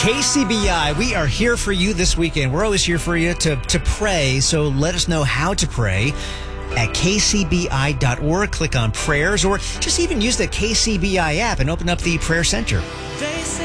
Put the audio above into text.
KCBI, we are here for you this weekend. We're always here for you to pray, so let us know how to pray at kcbi.org. Click on prayers, or just even use the KCBI app and open up the prayer center.